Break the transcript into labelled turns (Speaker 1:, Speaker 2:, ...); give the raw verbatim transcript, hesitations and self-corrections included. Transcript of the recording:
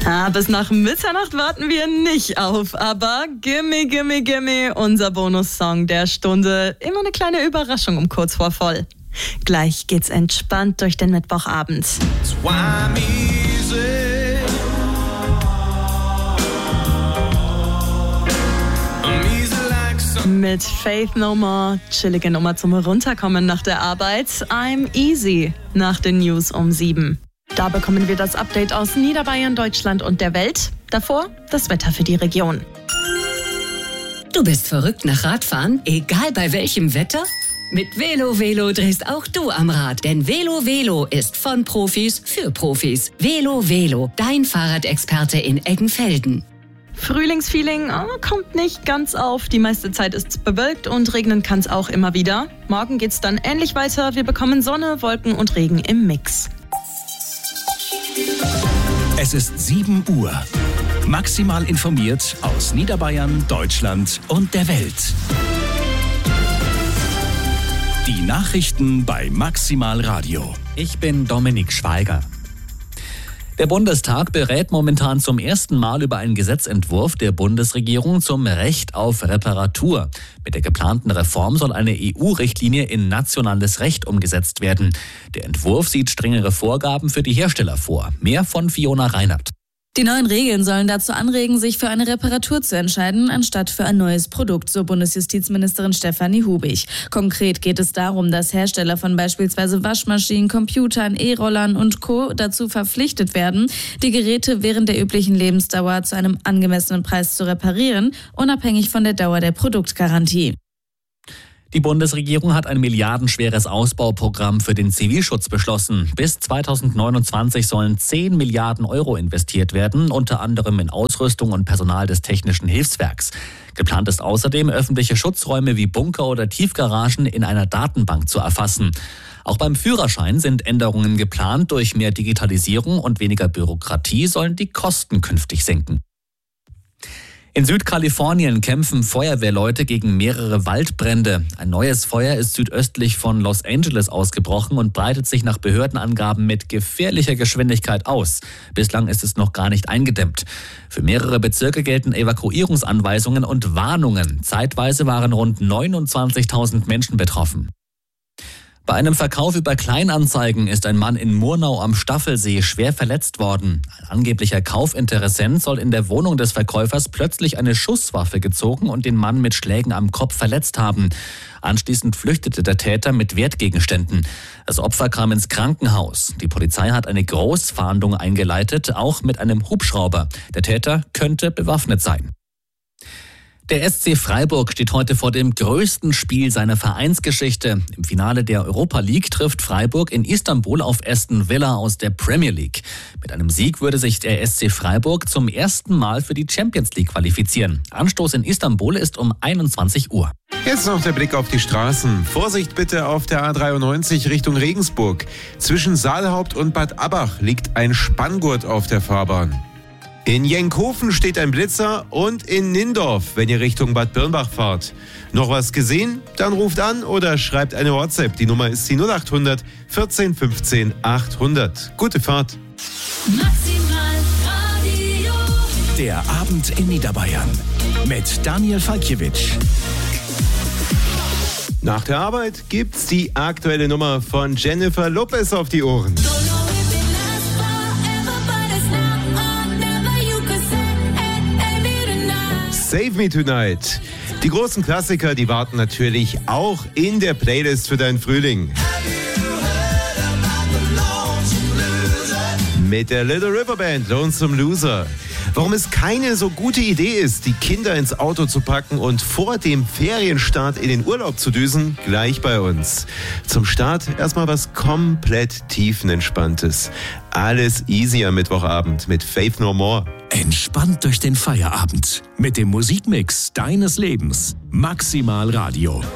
Speaker 1: Ah, bis nach Mitternacht warten wir nicht auf, aber gimme, gimme, gimme, unser Bonussong der Stunde. Immer eine kleine Überraschung um kurz vor voll. Gleich geht's entspannt durch den Mittwochabend. Mit Faith No More, chillige Nummer zum Runterkommen nach der Arbeit. I'm Easy nach den News um sieben. Da bekommen wir das Update aus Niederbayern, Deutschland und der Welt. Davor das Wetter für die Region.
Speaker 2: Du bist verrückt nach Radfahren, egal bei welchem Wetter? Mit Velo Velo drehst auch du am Rad, denn Velo Velo ist von Profis für Profis. Velo Velo, dein Fahrradexperte in Eggenfelden.
Speaker 1: Frühlingsfeeling oh, kommt nicht ganz auf. Die meiste Zeit ist es bewölkt und regnen kann es auch immer wieder. Morgen geht's dann ähnlich weiter. Wir bekommen Sonne, Wolken und Regen im Mix.
Speaker 3: Es ist sieben Uhr. Maximal informiert aus Niederbayern, Deutschland und der Welt. Die Nachrichten bei Maximal Radio.
Speaker 4: Ich bin Dominik Schweiger. Der Bundestag berät momentan zum ersten Mal über einen Gesetzentwurf der Bundesregierung zum Recht auf Reparatur. Mit der geplanten Reform soll eine E U-Richtlinie in nationales Recht umgesetzt werden. Der Entwurf sieht strengere Vorgaben für die Hersteller vor. Mehr von Fiona Reinhardt.
Speaker 5: Die neuen Regeln sollen dazu anregen, sich für eine Reparatur zu entscheiden, anstatt für ein neues Produkt, so Bundesjustizministerin Stefanie Hubig. Konkret geht es darum, dass Hersteller von beispielsweise Waschmaschinen, Computern, E-Rollern und Co. dazu verpflichtet werden, die Geräte während der üblichen Lebensdauer zu einem angemessenen Preis zu reparieren, unabhängig von der Dauer der Produktgarantie.
Speaker 4: Die Bundesregierung hat ein milliardenschweres Ausbauprogramm für den Zivilschutz beschlossen. Bis zweitausendneunundzwanzig sollen zehn Milliarden Euro investiert werden, unter anderem in Ausrüstung und Personal des Technischen Hilfswerks. Geplant ist außerdem, öffentliche Schutzräume wie Bunker oder Tiefgaragen in einer Datenbank zu erfassen. Auch beim Führerschein sind Änderungen geplant. Durch mehr Digitalisierung und weniger Bürokratie sollen die Kosten künftig senken. In Südkalifornien kämpfen Feuerwehrleute gegen mehrere Waldbrände. Ein neues Feuer ist südöstlich von Los Angeles ausgebrochen und breitet sich nach Behördenangaben mit gefährlicher Geschwindigkeit aus. Bislang ist es noch gar nicht eingedämmt. Für mehrere Bezirke gelten Evakuierungsanweisungen und Warnungen. Zeitweise waren rund neunundzwanzigtausend Menschen betroffen. Bei einem Verkauf über Kleinanzeigen ist ein Mann in Murnau am Staffelsee schwer verletzt worden. Ein angeblicher Kaufinteressent soll in der Wohnung des Verkäufers plötzlich eine Schusswaffe gezogen und den Mann mit Schlägen am Kopf verletzt haben. Anschließend flüchtete der Täter mit Wertgegenständen. Das Opfer kam ins Krankenhaus. Die Polizei hat eine Großfahndung eingeleitet, auch mit einem Hubschrauber. Der Täter könnte bewaffnet sein. Der S C Freiburg steht heute vor dem größten Spiel seiner Vereinsgeschichte. Im Finale der Europa League trifft Freiburg in Istanbul auf Aston Villa aus der Premier League. Mit einem Sieg würde sich der S C Freiburg zum ersten Mal für die Champions League qualifizieren. Anstoß in Istanbul ist um einundzwanzig Uhr.
Speaker 6: Jetzt noch der Blick auf die Straßen. Vorsicht bitte auf der A dreiundneunzig Richtung Regensburg. Zwischen Saalhaupt und Bad Abbach liegt ein Spanngurt auf der Fahrbahn. In Jenkhofen steht ein Blitzer und in Nindorf, wenn ihr Richtung Bad Birnbach fahrt. Noch was gesehen? Dann ruft an oder schreibt eine WhatsApp. Die Nummer ist die null acht hundert vierzehn fünfzehn achthundert. Gute Fahrt.
Speaker 3: Maximal Radio. Der Abend in Niederbayern mit Daniel Falkiewicz.
Speaker 6: Nach der Arbeit gibt's die aktuelle Nummer von Jennifer Lopez auf die Ohren. Save Me Tonight. Die großen Klassiker, die warten natürlich auch in der Playlist für deinen Frühling. Mit der Little River Band Lonesome Loser. Warum es keine so gute Idee ist, die Kinder ins Auto zu packen und vor dem Ferienstart in den Urlaub zu düsen, gleich bei uns. Zum Start erstmal was komplett tiefenentspanntes. Alles easy am Mittwochabend mit Faith No More.
Speaker 3: Entspannt durch den Feierabend mit dem Musikmix deines Lebens. Maximal Radio.